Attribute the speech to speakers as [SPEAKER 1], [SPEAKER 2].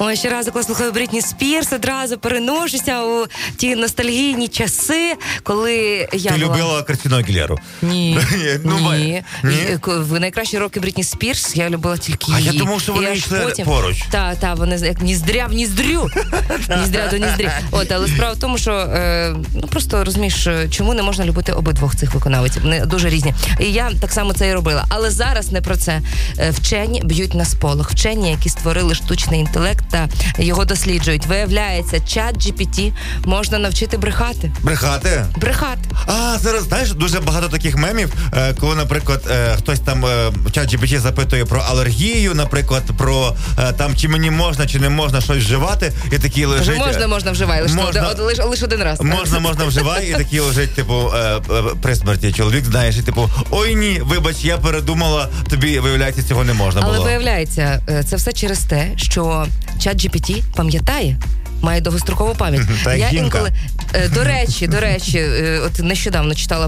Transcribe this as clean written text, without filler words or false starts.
[SPEAKER 1] Ой, ще раз, коли слухаю Брітні Спірс, одразу переношуся у ті ностальгійні часи, коли я
[SPEAKER 2] Ти любила Кристину Агілеру?
[SPEAKER 1] Ні.
[SPEAKER 2] Ні.
[SPEAKER 1] В найкращі роки Брітні Спірс я любила тільки її.
[SPEAKER 2] А я думав, що вони йшли поруч.
[SPEAKER 1] Так, вони як ніздря в ніздрю. Ніздря до ніздрі. Але справа в тому, що просто розумієш, чому не можна любити обидвох цих виконавців. Вони дуже різні. І я так само це і робила. Але зараз не про це. Вчені б'ють на сполох. Вчені, які створили штучний інтелект та його досліджують. Виявляється, чат GPT можна навчити брехати.
[SPEAKER 2] Брехати?
[SPEAKER 1] Брехати.
[SPEAKER 2] Зараз, знаєш, дуже багато таких мемів, коли, наприклад, хтось там чат GPT запитує про алергію, наприклад, про там, чи мені можна, чи не можна щось вживати, і такий лежить...
[SPEAKER 1] Можна вживай, лише один раз.
[SPEAKER 2] Можна вживай, і такий лежить, типу, при смерті чоловік, знаєш, і типу, ой ні, вибач, я передумала, тобі, виявляється, цього не можна було.
[SPEAKER 1] Але виявляється, це все через те, що чат GPT пам'ятає, має довгострокову пам'ять.
[SPEAKER 2] Я інколи,
[SPEAKER 1] до речі, от нещодавно читала